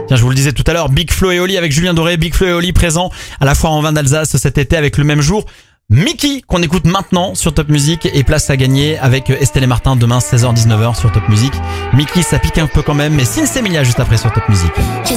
Tiens, je vous le disais tout à l'heure, Big Flo et Oli avec Julien Doré, Big Flo et Oli présents à la foire en vin d'Alsace cet été avec le même jour. Mickey qu'on écoute maintenant sur Top Music et place à gagner avec Estelle et Martin demain 16h-19h sur Top Music. Mickey ça pique un peu quand même mais Sinsemilia juste après sur Top Music.